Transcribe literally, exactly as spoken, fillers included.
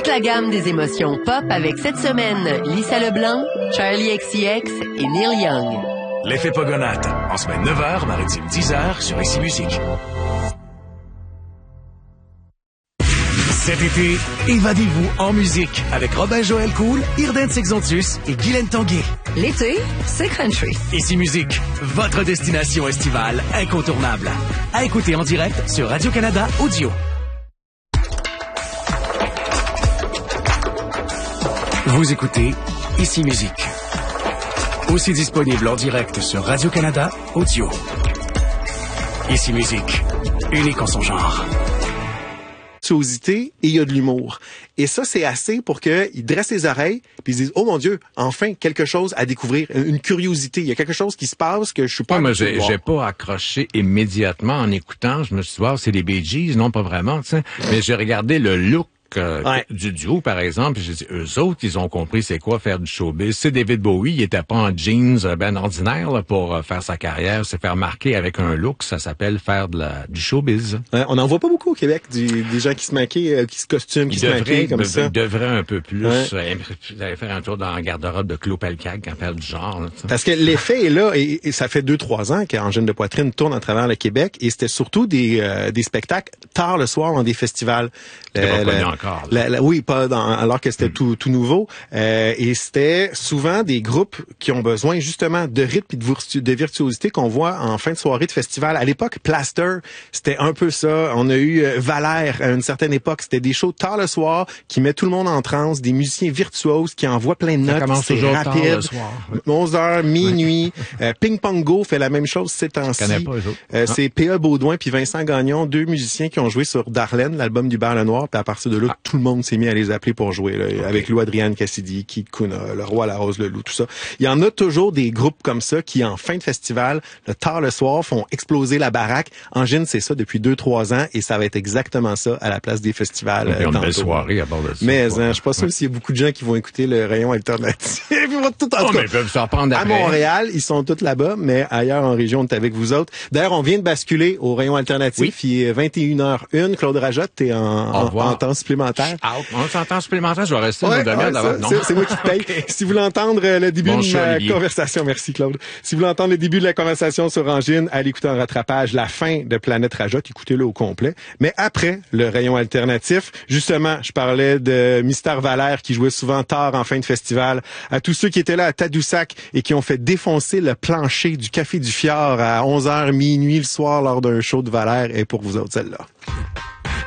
la gamme des émotions pop avec cette semaine Lisa Leblanc, Charlie X C X et Neil Young. L'effet Pogonate, en semaine neuf heures, maritime dix heures sur Ici Musique. Cet été, évadez-vous en musique avec Robin Joël Cool, Irden Sexantus et Guylaine Tanguay. L'été, c'est country. Ici Musique, votre destination estivale incontournable. À écouter en direct sur Radio-Canada Audio. Vous écoutez Ici Musique. Aussi disponible en direct sur Radio-Canada Audio. Ici Musique, unique en son genre. Et il y a de l'humour. Et ça, c'est assez pour qu'ils dressent les oreilles puis ils disent, oh mon Dieu, enfin, quelque chose à découvrir, une curiosité. Il y a quelque chose qui se passe que je suis pas... Ouais, mais j'ai, j'ai pas accroché immédiatement en écoutant. Je me suis dit, wow, c'est les Bee Gees. Non, pas vraiment, tu sais. Mais j'ai regardé le look Euh, ouais. du duo, par exemple, j'ai dit, eux autres, ils ont compris c'est quoi faire du showbiz. C'est David Bowie, il était pas en jeans ben ordinaire là, pour euh, faire sa carrière, se faire marquer avec un look, ça s'appelle faire de la, du showbiz. Ouais, on n'en voit pas beaucoup au Québec, du, des gens qui se maquillent, euh, qui se costument, qui ils se devraient, maquillent comme de, ça. Ils devraient un peu plus ouais. euh, faire un tour dans la garde-robe de Claude Pelcag quand faire du genre. Là, parce que l'effet est là, et, et ça fait deux, trois ans qu'Angine de Poitrine tourne à travers le Québec, et c'était surtout des, euh, des spectacles tard le soir dans des festivals. C'était euh, pas connu encore. La, la, oui, pas dans, alors que c'était mm. tout, tout nouveau. Euh, et c'était souvent des groupes qui ont besoin justement de rythme et de, virtu- de virtuosité qu'on voit en fin de soirée de festival. À l'époque, Plaster, c'était un peu ça. On a eu euh, Valère à une certaine époque. C'était des shows tard le soir qui mettent tout le monde en transe, des musiciens virtuoses qui envoient plein de notes. C'est toujours rapide. Tard le soir. Oui. onze heures, minuit. euh, Ping Pong Go fait la même chose ces temps-ci. Je connais pas eux autres. Euh, c'est P A Baudouin puis Vincent Gagnon, deux musiciens qui ont joué sur Darlene, l'album du Bar Le Noir. Puis à partir de là, ah. tout le monde s'est mis à les appeler pour jouer, là, okay. avec Lou Adrienne Cassidy, Keith Kuna, Le Roi, La Rose, Le Loup, tout ça. Il y en a toujours des groupes comme ça qui, en fin de festival, le tard le soir, font exploser la baraque. Angine, c'est ça depuis deux, trois ans, et ça va être exactement ça à la place des festivals. Il y a une belle soirée à bord de ça. Mais hein, je suis pas sûr ouais. s'il y a beaucoup de gens qui vont écouter le rayon alternatif. Ils vont tout en oh, tout cas, mais ils peuvent s'en prendre à Montréal, ils sont tous là-bas, mais ailleurs en région, on est avec vous autres. D'ailleurs, on vient de basculer au rayon alternatif. Oui. Il est vingt et une heures une. Claude Rajotte, t'es en, en, en temps supplémentaire. Out. En temps supplémentaire, je vais rester ouais, au domaine ouais, d'avant. C'est, c'est moi qui te paye. Okay. Si vous voulez entendre le début bon de ma Olivier. conversation, merci Claude. Si vous voulez entendre le début de la conversation sur Angine, allez écouter en rattrapage la fin de Planète Rajotte, écoutez-le au complet. Mais après le rayon alternatif, justement, je parlais de Mystère Valère qui jouait souvent tard en fin de festival. À tous ceux qui étaient là à Tadoussac et qui ont fait défoncer le plancher du Café du Fjord à onze heures minuit le soir lors d'un show de Valère, et pour vous autres, celle-là.